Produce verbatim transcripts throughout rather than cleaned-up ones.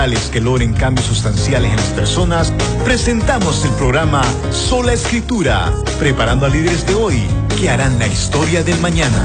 que logren cambios sustanciales en las personas, presentamos el programa Sola Escritura, preparando a líderes de hoy que harán la historia del mañana.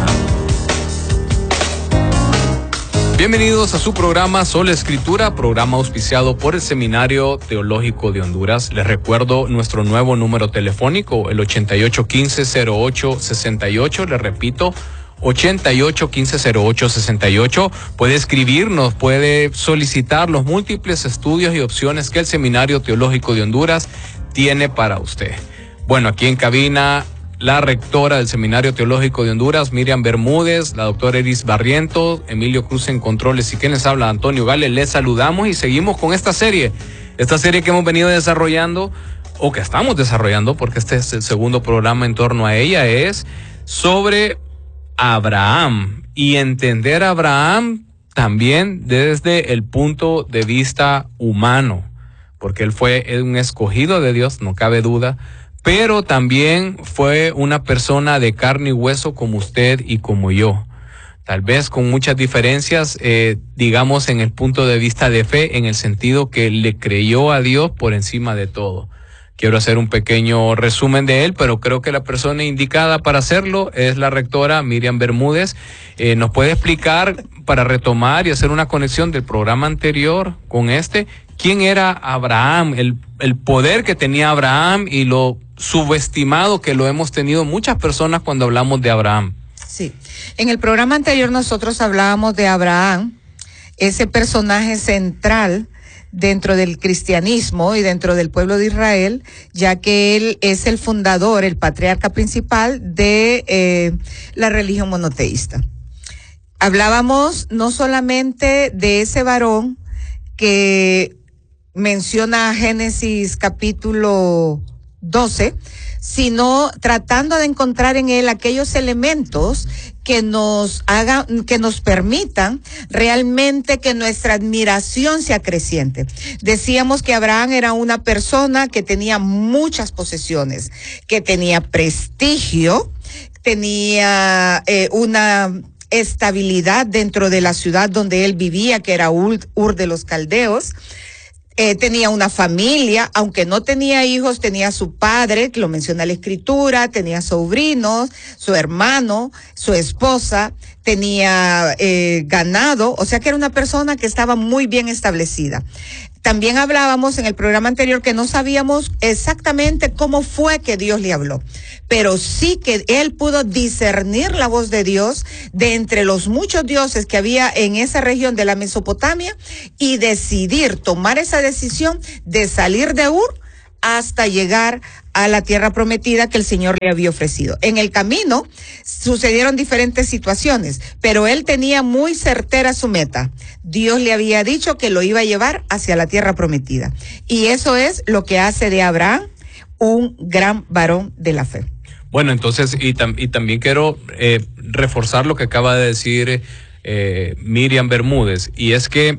Bienvenidos a su programa Sola Escritura, programa auspiciado por el Seminario Teológico de Honduras. Les recuerdo nuestro nuevo número telefónico, el ochenta y ocho quince cero ocho sesenta y ocho. Les repito, ochenta y ocho quince cero ocho sesenta y ocho. Puede escribirnos, puede solicitar los múltiples estudios y opciones que el Seminario Teológico de Honduras tiene para usted. Bueno, aquí en cabina, la rectora del Seminario Teológico de Honduras, Miriam Bermúdez, la doctora Iris Barrientos, Emilio Cruz en controles y quienes habla, Antonio Gale. Les saludamos y seguimos con esta serie, esta serie que hemos venido desarrollando, o que estamos desarrollando, porque este es el segundo programa en torno a ella, es sobre Abraham, y entender a Abraham también desde el punto de vista humano, porque él fue un escogido de Dios, no cabe duda, pero también fue una persona de carne y hueso como usted y como yo, tal vez con muchas diferencias, eh, digamos en el punto de vista de fe, en el sentido que le creyó a Dios por encima de todo. Quiero hacer un pequeño resumen de él, pero creo que la persona indicada para hacerlo es la rectora Miriam Bermúdez. Eh, ¿Nos puede explicar, para retomar y hacer una conexión del programa anterior con este, quién era Abraham, el, el poder que tenía Abraham y lo subestimado que lo hemos tenido muchas personas cuando hablamos de Abraham? Sí, en el programa anterior nosotros hablábamos de Abraham, ese personaje central dentro del cristianismo y dentro del pueblo de Israel, ya que él es el fundador, el patriarca principal de eh, la religión monoteísta. Hablábamos no solamente de ese varón que menciona Génesis capítulo doce, sino tratando de encontrar en él aquellos elementos que nos hagan, que nos permitan realmente que nuestra admiración sea creciente. Decíamos que Abraham era una persona que tenía muchas posesiones, que tenía prestigio, tenía eh, una estabilidad dentro de la ciudad donde él vivía, que era Ur, Ur de los Caldeos. Eh, tenía una familia, aunque no tenía hijos, tenía su padre, que lo menciona la escritura, tenía sobrinos, su hermano, su esposa, tenía eh, ganado, o sea que era una persona que estaba muy bien establecida. También hablábamos en el programa anterior que no sabíamos exactamente cómo fue que Dios le habló, pero sí que él pudo discernir la voz de Dios de entre los muchos dioses que había en esa región de la Mesopotamia y decidir, tomar esa decisión de salir de Ur hasta llegar a la tierra prometida que el Señor le había ofrecido. En el camino sucedieron diferentes situaciones, pero él tenía muy certera su meta. Dios le había dicho que lo iba a llevar hacia la tierra prometida. Y eso es lo que hace de Abraham un gran varón de la fe. Bueno, entonces, y, tam y también quiero eh, reforzar lo que acaba de decir eh, Miriam Bermúdez, y es que,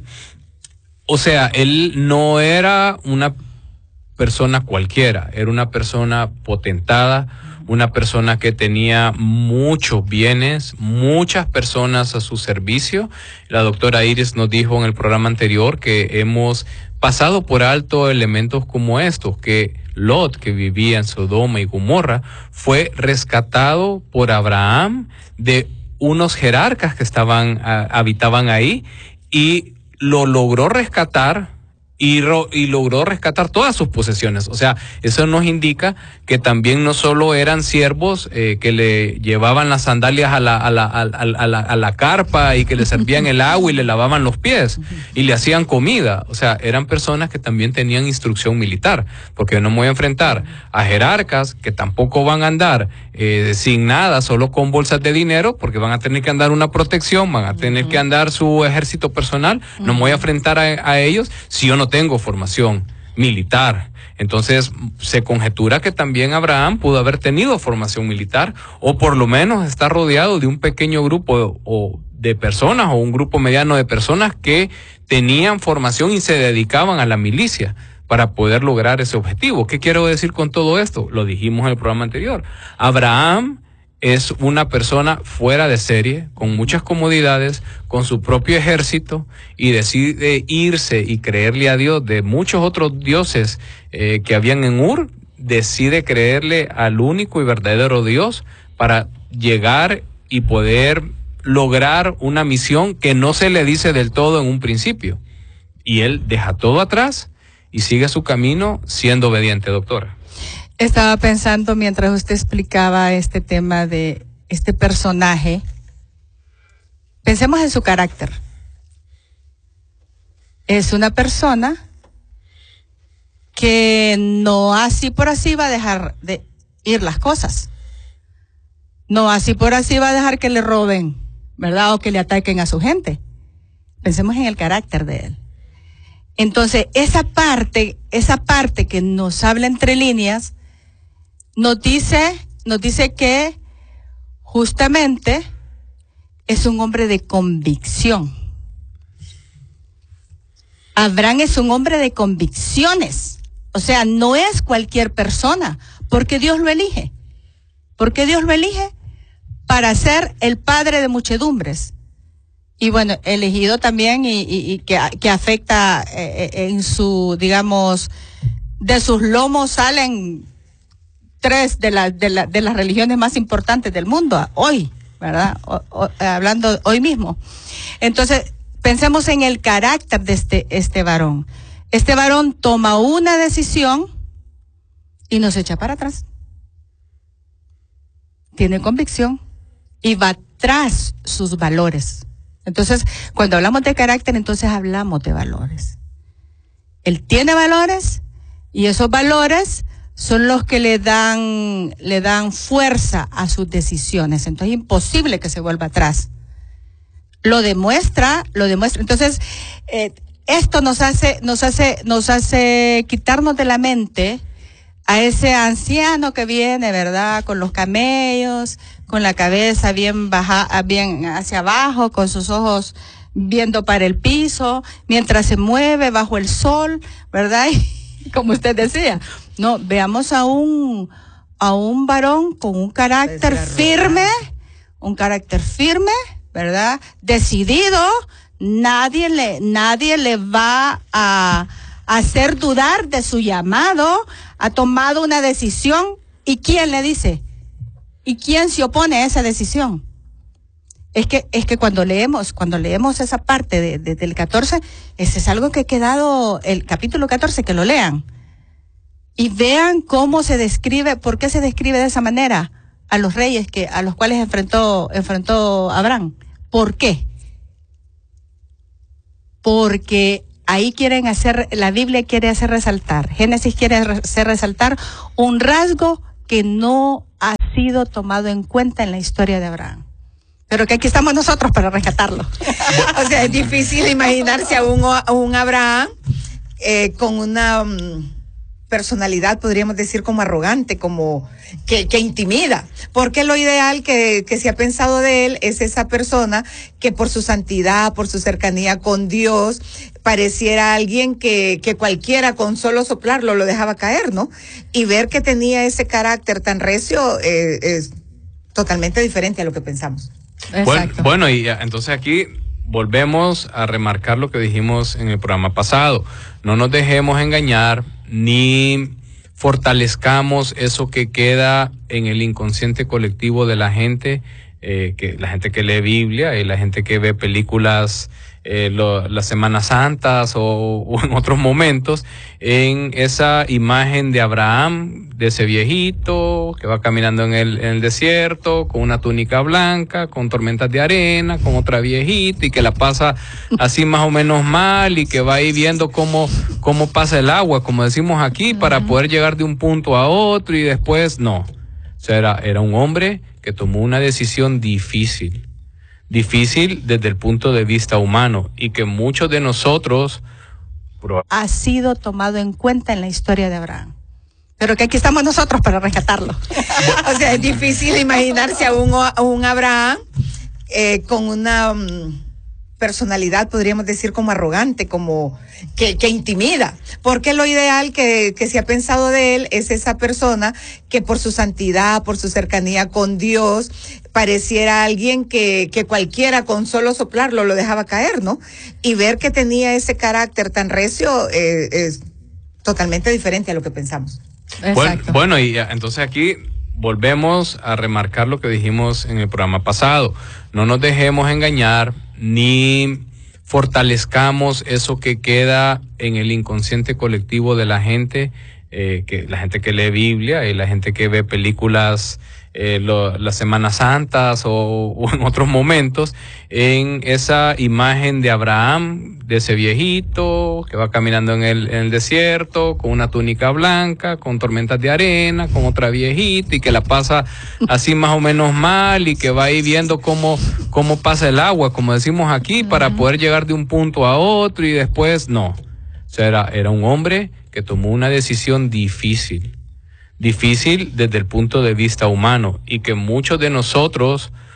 o sea, él no era una persona cualquiera, era una persona potentada, una persona que tenía muchos bienes, muchas personas a su servicio. La doctora Iris nos dijo en el programa anterior que hemos pasado por alto elementos como estos, que Lot, que vivía en Sodoma y Gomorra, fue rescatado por Abraham de unos jerarcas que estaban, a, habitaban ahí, y lo logró rescatar Y, ro y logró rescatar todas sus posesiones. O sea, eso nos indica que también no solo eran siervos eh, que le llevaban las sandalias a la, a, la, a, la, a, la, a la carpa y que le servían el agua y le lavaban los pies y le hacían comida. O sea, eran personas que también tenían instrucción militar, porque no me voy a enfrentar a jerarcas que tampoco van a andar eh, sin nada, solo con bolsas de dinero, porque van a tener que andar una protección, van a tener que andar su ejército personal. No me voy a enfrentar a, a ellos si yo no tengo formación militar. Entonces se conjetura que también Abraham pudo haber tenido formación militar, o por lo menos está rodeado de un pequeño grupo o de personas, o un grupo mediano de personas que tenían formación y se dedicaban a la milicia para poder lograr ese objetivo. ¿Qué quiero decir con todo esto? Lo dijimos en el programa anterior. Abraham es una persona fuera de serie, con muchas comodidades, con su propio ejército, y decide irse y creerle a Dios de muchos otros dioses eh, que habían en Ur, decide creerle al único y verdadero Dios para llegar y poder lograr una misión que no se le dice del todo en un principio. Y él deja todo atrás y sigue su camino siendo obediente, doctora. Estaba pensando mientras usted explicaba este tema de este personaje, pensemos en su carácter. Es una persona que no así por así va a dejar de ir las cosas. No así por así va a dejar que le roben, ¿verdad? O que le ataquen a su gente. Pensemos en el carácter de él. Entonces, esa parte, esa parte que nos habla entre líneas, nos dice, nos dice que justamente es un hombre de convicción. Abraham es un hombre de convicciones. O sea, no es cualquier persona, porque Dios lo elige. Porque Dios lo elige para ser el padre de muchedumbres. Y bueno, elegido también y, y, y que, que afecta eh, en su, digamos, de sus lomos salen tres de, la, de, la, de las religiones más importantes del mundo, hoy, ¿verdad? O, o, hablando hoy mismo. Entonces, pensemos en el carácter de este, este varón. Este varón toma una decisión y no se echa para atrás. Tiene convicción y va tras sus valores. Entonces, cuando hablamos de carácter, entonces hablamos de valores. Él tiene valores y esos valores son los que le dan, le dan fuerza a sus decisiones. Entonces es imposible que se vuelva atrás. Lo demuestra, lo demuestra. Entonces, eh, esto nos hace, nos hace, nos hace quitarnos de la mente a ese anciano que viene, ¿verdad? Con los camellos, con la cabeza bien baja, bien hacia abajo, con sus ojos viendo para el piso, mientras se mueve bajo el sol, ¿verdad? Y como usted decía, no, veamos a un, a un varón con un carácter firme, un carácter firme, ¿verdad? Decidido, nadie le, nadie le va a hacer dudar de su llamado, ha tomado una decisión, ¿y quién le dice? ¿Y quién se opone a esa decisión? Es que, es que cuando leemos, cuando leemos esa parte de, de, del catorce, ese es algo que ha quedado, el capítulo catorce, que lo lean. Y vean cómo se describe, por qué se describe de esa manera a los reyes que, a los cuales enfrentó, enfrentó Abraham. ¿Por qué? Porque ahí quieren hacer, la Biblia quiere hacer resaltar, Génesis quiere hacer resaltar un rasgo que no ha sido tomado en cuenta en la historia de Abraham. Pero que aquí estamos nosotros para rescatarlo. O sea, es difícil imaginarse a un, a un Abraham eh, con una um, personalidad, podríamos decir, como arrogante, como que, que intimida. Porque lo ideal que, que se ha pensado de él es esa persona que por su santidad, por su cercanía con Dios, pareciera alguien que, que cualquiera con solo soplarlo lo dejaba caer, ¿no? Y ver que tenía ese carácter tan recio eh, es totalmente diferente a lo que pensamos. Bueno, bueno, y entonces aquí volvemos a remarcar lo que dijimos en el programa pasado. No nos dejemos engañar ni fortalezcamos eso que queda en el inconsciente colectivo de la gente, eh, que la gente que lee Biblia y la gente que ve películas eh, lo, las Semanas Santas o, o en otros momentos, en esa imagen de Abraham, de ese viejito que va caminando en el, en el desierto con una túnica blanca, con tormentas de arena, con otra viejita y que la pasa así más o menos mal y que va ahí viendo cómo, cómo pasa el agua, como decimos aquí, uh-huh, para poder llegar de un punto a otro y después no. O sea, era, era un hombre que tomó una decisión difícil. Difícil desde el punto de vista humano y que muchos de nosotros ha sido tomado en cuenta en la historia de Abraham. Pero que aquí estamos nosotros para rescatarlo. O sea, es difícil imaginarse a un, a un Abraham eh, con una um, personalidad, podríamos decir, como arrogante, como que, que intimida, porque lo ideal que, que se ha pensado de él es esa persona que por su santidad, por su cercanía con Dios, pareciera alguien que, que cualquiera con solo soplarlo lo dejaba caer, ¿no? Y ver que tenía ese carácter tan recio eh, es totalmente diferente a lo que pensamos. Bueno, bueno, y entonces aquí volvemos a remarcar lo que dijimos en el programa pasado. No nos dejemos engañar ni fortalezcamos eso que queda en el inconsciente colectivo de la gente, eh, que la gente que lee Biblia y la gente que ve películas eh, lo, las Semanas Santas o, o en otros momentos, en esa imagen de Abraham, de ese viejito que va caminando en el, en el desierto con una túnica blanca, con tormentas de arena, con otra viejita y que la pasa así más o menos mal y que va ahí viendo cómo, cómo pasa el agua, como decimos aquí, uh-huh, para poder llegar de un punto a otro y después no. O sea, era, era un hombre que tomó una decisión difícil, difícil desde el punto de vista humano y que muchos de nosotros